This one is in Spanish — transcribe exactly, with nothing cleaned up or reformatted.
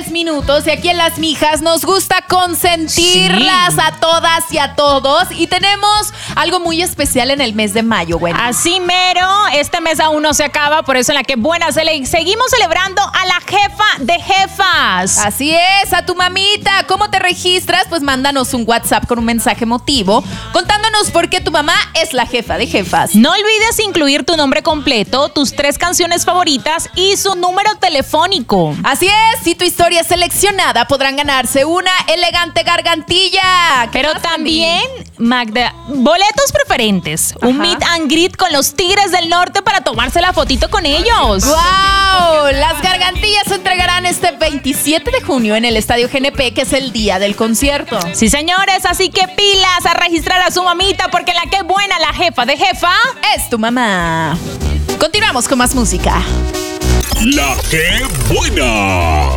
diez minutos y aquí en Las Mijas nos gusta consentirlas sí. a todas y a todos. Y tenemos algo muy especial en el mes de mayo, bueno. Así mero, este mes aún no se acaba, por eso en La Que Buena se le seguimos celebrando a la jefa de jefas. Así es, a tu mamita. ¿Cómo te registras? Pues mándanos un WhatsApp con un mensaje emotivo contándonos por qué tu mamá es la jefa de jefas. No olvides incluir tu nombre completo, tus tres canciones favoritas y su número telefónico. Así es, si tu historia es seleccionada, podrán ganarse una elegante gargantilla. Pero también, Magda, boletos preferentes. Ajá. Un meet and greet con los Tigres del Norte para tomarse la fotito con ellos. ¡Wow! Las gargantillas se entregarán este veintisiete de junio en el Estadio G N P, que es el día del concierto. Sí, señores, así que pilas a registrar a su mamita, porque La Que Buena, la jefa de jefa, es tu mamá. Continuamos con más música. La Que Buena.